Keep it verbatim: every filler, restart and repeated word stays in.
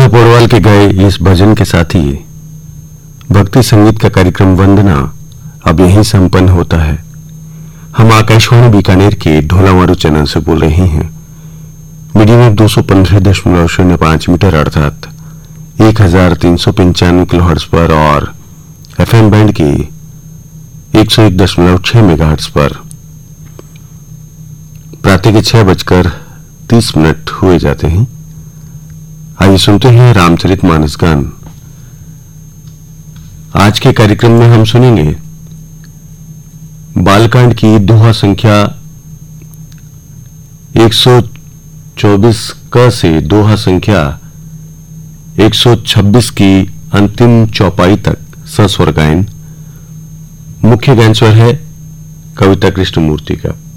पोड़वाल के गए इस भजन के साथ ही भक्ति संगीत का कार्यक्रम वंदना अब यहीं संपन्न होता है। हम आकाशवाणी बीकानेर के ढोलावारू चैनल से बोल रहे हैं। मीडियम दो सौ पंद्रह दशमलव शून्य पांच मीटर अर्थात एक हजार तीन सौ पंचानवे किलोहर्ट्ज पर और एफएम बैंड के एक सौ एक दशमलव छह मेगाहर्ट्ज पर प्रातः के छह बजकर तीस मिनट हुए जाते हैं। आइए सुनते हैं रामचरितमानस गान। आज के कार्यक्रम में हम सुनेंगे बालकांड की दोहा संख्या एक सौ चौबीस क से दोहा संख्या एक सौ छब्बीस की अंतिम चौपाई तक सस्वर गायन। मुख्य गायन स्वर है कविता कृष्णमूर्ति का।